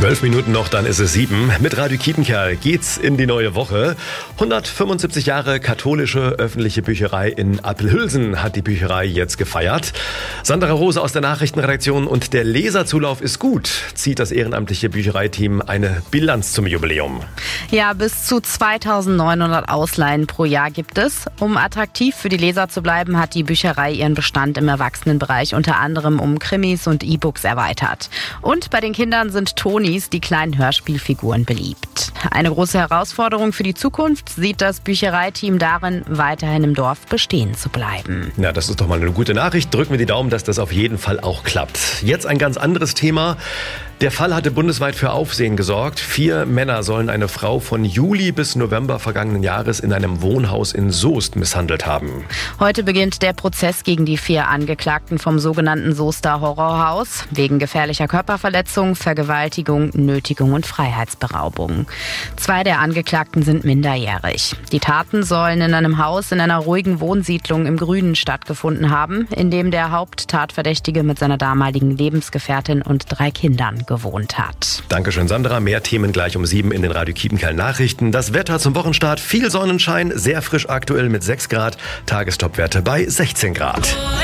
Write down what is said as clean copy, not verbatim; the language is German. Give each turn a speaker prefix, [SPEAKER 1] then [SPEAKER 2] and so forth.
[SPEAKER 1] 12 Minuten noch, dann ist es 7. Mit Radio Kiepenkerl geht's in die neue Woche. 175 Jahre katholische öffentliche Bücherei in Appelhülsen hat die Bücherei jetzt gefeiert. Sandra Rose aus der Nachrichtenredaktion und der Leserzulauf ist gut, zieht das ehrenamtliche Büchereiteam eine Bilanz zum Jubiläum.
[SPEAKER 2] Ja, bis zu 2900 Ausleihen pro Jahr gibt es. Um attraktiv für die Leser zu bleiben, hat die Bücherei ihren Bestand im Erwachsenenbereich unter anderem um Krimis und E-Books erweitert. Und bei den Kindern sind Tonis, die kleinen Hörspielfiguren, beliebt. Eine große Herausforderung für die Zukunft sieht das Büchereiteam darin, weiterhin im Dorf bestehen zu bleiben.
[SPEAKER 1] Ja, das ist doch mal eine gute Nachricht. Drücken wir die Daumen, dass das auf jeden Fall auch klappt. Jetzt ein ganz anderes Thema. Der Fall hatte bundesweit für Aufsehen gesorgt. 4 Männer sollen eine Frau von Juli bis November vergangenen Jahres in einem Wohnhaus in Soest misshandelt haben.
[SPEAKER 2] Heute beginnt der Prozess gegen die 4 Angeklagten vom sogenannten Soester Horrorhaus wegen gefährlicher Körperverletzung, Vergewaltigung, Nötigung und Freiheitsberaubung. 2 der Angeklagten sind minderjährig. Die Taten sollen in einem Haus in einer ruhigen Wohnsiedlung im Grünen stattgefunden haben, in dem der Haupttatverdächtige mit seiner damaligen Lebensgefährtin und 3 Kindern gewohnt hat.
[SPEAKER 1] Dankeschön, Sandra. Mehr Themen gleich um 7 in den Radio Kiepenkerl Nachrichten. Das Wetter zum Wochenstart, viel Sonnenschein, sehr frisch aktuell mit 6 Grad, Tagestopwerte bei 16 Grad.